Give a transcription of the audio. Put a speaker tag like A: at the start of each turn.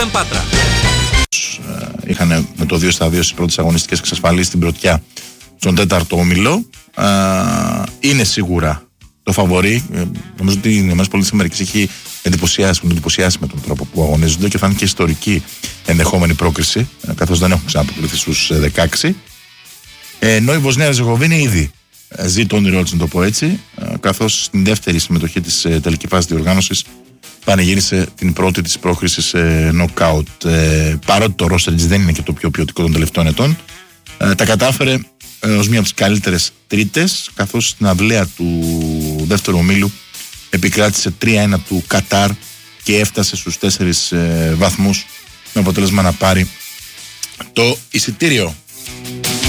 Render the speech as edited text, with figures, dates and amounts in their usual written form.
A: Πάτρα.
B: Είχαν με το 2-2 στις πρώτες αγωνιστικές εξασφαλίσει την πρωτιά στον τέταρτο όμιλο. Είναι σίγουρα το φαβορί. Νομίζω ότι η ΗΠΑ έχει εντυπωσιάσει με τον τρόπο που αγωνίζονται και θα είναι και ιστορική ενδεχόμενη πρόκριση, καθώς δεν έχουν ξαναποκληθεί στους 16. Ενώ η Βοσνία Ερζεγοβίνη ήδη ζει το όνειρό της, να το πω έτσι, καθώς στην δεύτερη συμμετοχή της τελική φάση διοργάνωσης πανηγύρισε την πρώτη της πρόκρισης σε νοκάουτ. Παρότι το roster της δεν είναι και το πιο ποιοτικό των τελευταίων ετών, τα κατάφερε ως μία από τις καλύτερες τρίτες, καθώς στην αυλαία του δεύτερου ομίλου επικράτησε 3-1 του Κατάρ και έφτασε στους 4 βαθμούς, με αποτέλεσμα να πάρει το εισιτήριο.